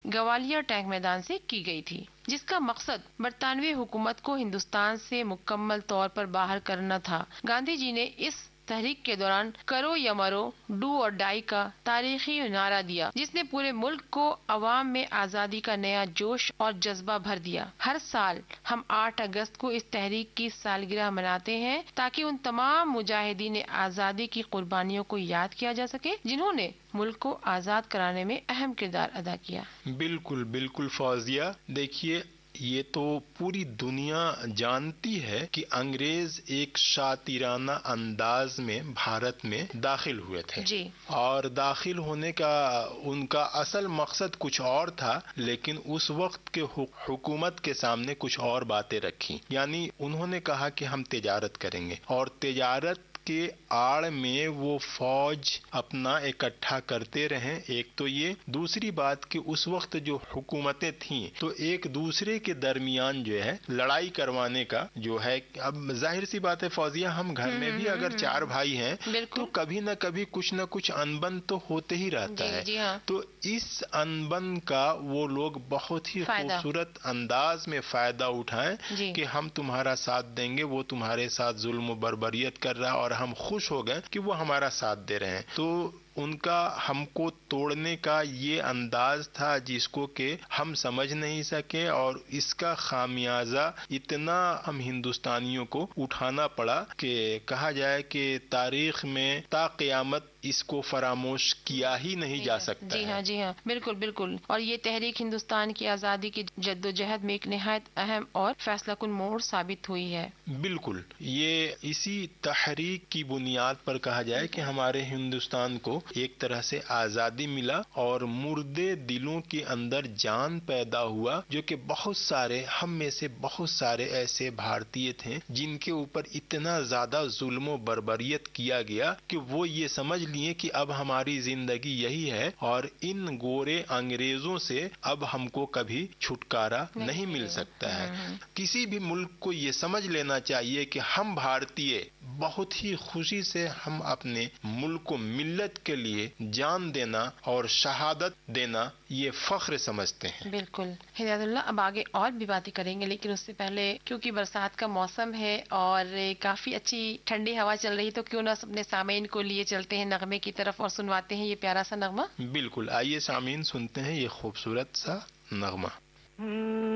Gwalior tank میدان سے کی گئی تھی، جس کا مقصد برطانوی حکومت کو ہندوستان سے مکمل طور پر باہر کرنا تھا۔ گاندھی جی نے اس تحریک کے دوران کرو یا مرو، ڈو اور ڈائی کا تاریخی نعرہ دیا، جس نے پورے ملک کو عوام میں آزادی کا نیا جوش اور جذبہ بھر دیا۔ ہر سال ہم 8 اگست کو اس تحریک کی سالگرہ مناتے ہیں تاکہ ان تمام مجاہدین آزادی کی قربانیوں کو یاد کیا جا سکے جنہوں نے ملک کو آزاد کرانے میں اہم کردار ادا کیا۔ بالکل بالکل فوزیہ، دیکھیے یہ تو پوری دنیا جانتی ہے کہ انگریز ایک شاطرانہ انداز میں بھارت میں داخل ہوئے تھے جی، اور داخل ہونے کا ان کا اصل مقصد کچھ اور تھا، لیکن اس وقت کے حکومت کے سامنے کچھ اور باتیں رکھی۔ یعنی انہوں نے کہا کہ ہم تجارت کریں گے، اور تجارت کے آڑ میں وہ فوج اپنا اکٹھا کرتے رہیں۔ ایک تو یہ، دوسری بات کہ اس وقت جو حکومتیں تھیں تو ایک دوسرے کے درمیان جو ہے لڑائی کروانے کا جو ہے، اب ظاہر سی بات ہے فوزیہ، ہم گھر میں بھی اگر 4 بھائی ہیں تو کبھی نہ کبھی کچھ نہ کچھ انبن تو ہوتے ہی رہتا ہے۔ تو اس انبن کا وہ لوگ بہت ہی خوبصورت انداز میں فائدہ اٹھائیں کہ ہم تمہارا ساتھ دیں گے، وہ تمہارے ساتھ ظلم و بربریت کر رہا، اور ہم خوش ہو گئے کہ وہ ہمارا ساتھ دے رہے ہیں۔ تو ان کا ہم کو توڑنے کا یہ انداز تھا جس کو کہ ہم سمجھ نہیں سکے، اور اس کا خامیازہ اتنا ہم ہندوستانیوں کو اٹھانا پڑا کہ کہا جائے کہ تاریخ میں تا قیامت اس کو فراموش کیا ہی نہیں جا سکتا ہے۔ جی ہاں، جی ہاں، بالکل بالکل۔ اور یہ تحریک ہندوستان کی آزادی کی جد و جہد میں ایک نہایت اہم اور فیصلہ کن موڑ ثابت ہوئی ہے۔ بالکل، یہ اسی تحریک کی بنیاد پر کہا جائے کہ ہمارے ہندوستان کو ایک طرح سے آزادی ملا، اور مردے دلوں کے اندر جان پیدا ہوا، جو کہ بہت سارے ہم میں سے بہت سارے ایسے بھارتیہ تھے جن کے اوپر اتنا زیادہ ظلم و بربریت کیا گیا کہ وہ یہ سمجھ لیے کہ اب ہماری زندگی یہی ہے، اور ان گورے انگریزوں سے اب ہم کو کبھی چھٹکارا نہیں مل سکتا ہے۔ کسی بھی ملک کو یہ سمجھ لینا چاہیے کہ ہم بھارتیہ بہت ہی خوشی سے ہم اپنے ملک کو، ملت کے لیے جان دینا اور شہادت دینا یہ فخر سمجھتے ہیں۔ بالکل ہدایت اللہ، اب آگے اور بھی باتیں کریں گے، لیکن اس سے پہلے کیونکہ برسات کا موسم ہے اور کافی اچھی ٹھنڈی ہوا چل رہی، تو کیوں نہ اپنے سامعین کو لیے چلتے ہیں نغمے کی طرف اور سنواتے ہیں یہ پیارا سا نغمہ۔ بالکل، آئیے سامعین سنتے ہیں یہ خوبصورت سا نغمہ۔